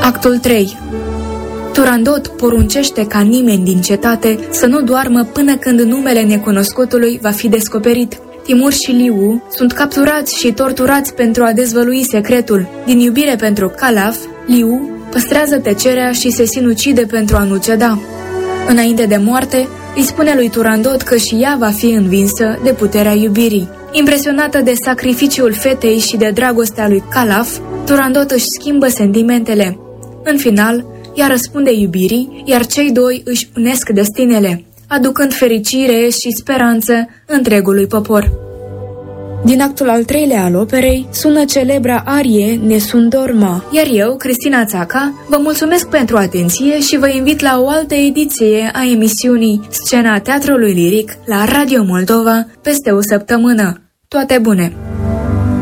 Actul 3. Turandot poruncește ca nimeni din cetate să nu doarmă până când numele necunoscutului va fi descoperit. Timur și Liu sunt capturați și torturați pentru a dezvălui secretul. Din iubire pentru Calaf, Liu păstrează tăcerea și se sinucide pentru a nu ceda. Înainte de moarte, îi spune lui Turandot că și ea va fi învinsă de puterea iubirii. Impresionată de sacrificiul fetei și de dragostea lui Calaf, Turandot își schimbă sentimentele. În final, ea răspunde iubirii, iar cei doi își unesc destinele, aducând fericire și speranță întregului popor. Din actul al 3-lea al operei sună celebra arie Nessun dorma, iar eu, Cristina Țaca, vă mulțumesc pentru atenție și vă invit la o altă ediție a emisiunii Scena Teatrului Liric la Radio Moldova peste o săptămână. Toate bune!